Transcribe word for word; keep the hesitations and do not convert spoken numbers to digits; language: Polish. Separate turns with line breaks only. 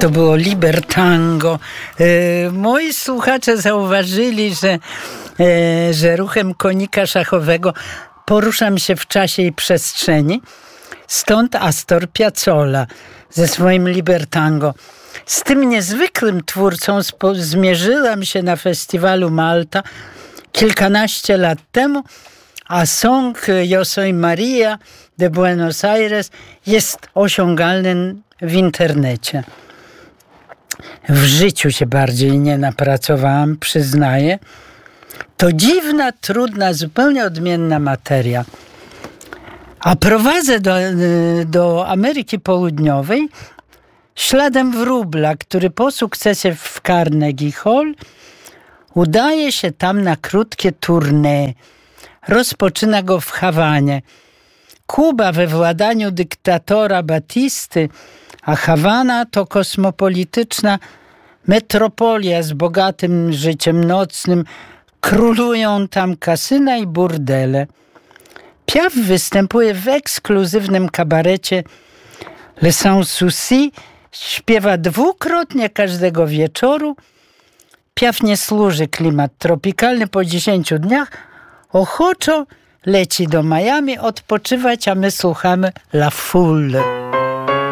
To było Libertango. E, moi słuchacze zauważyli, że, e, że ruchem konika szachowego poruszam się w czasie i przestrzeni. Stąd Astor Piazzolla ze swoim Libertango. Z tym niezwykłym twórcą spo- zmierzyłam się na festiwalu Malta kilkanaście lat temu, a song Yo Soy Maria de Buenos Aires jest osiągalny w internecie. W życiu się bardziej nie napracowałam, przyznaję. To dziwna, trudna, zupełnie odmienna materia. A prowadzę do, do Ameryki Południowej śladem wróbla, który po sukcesie w Carnegie Hall udaje się tam na krótkie tournée. Rozpoczyna go w Hawanie. Kuba we władaniu dyktatora Batisty, a Hawana to kosmopolityczna metropolia z bogatym życiem nocnym. Królują tam kasyna i burdele. Piaf występuje w ekskluzywnym kabarecie Le Sans Souci, śpiewa dwukrotnie każdego wieczoru. Piaf nie służy klimat tropikalny. Po dziesięciu dniach ochoczo leci do Miami odpoczywać, a my słuchamy La Foule.